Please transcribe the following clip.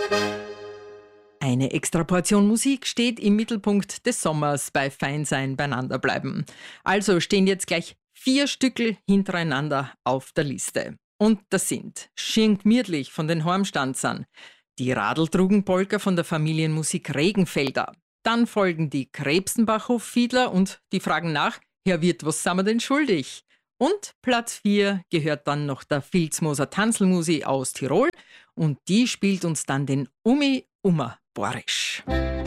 Eine extra Portion Musik steht im Mittelpunkt des Sommers bei Feinsein beieinander bleiben. Also stehen jetzt gleich 4 Stückel hintereinander auf der Liste. Und das sind Schön gemütlich von den Hormstanzern, die Radltrugenpolka von der Familienmusik Regenfelder. Dann folgen die Krebsenbachhof-Fiedler und die fragen nach, Herr Wirt, was sind wir denn schuldig? Und Platz 4 gehört dann noch der Vilsmoser Tanzelmusi aus Tirol und die spielt uns dann den Umi Ummer Borisch.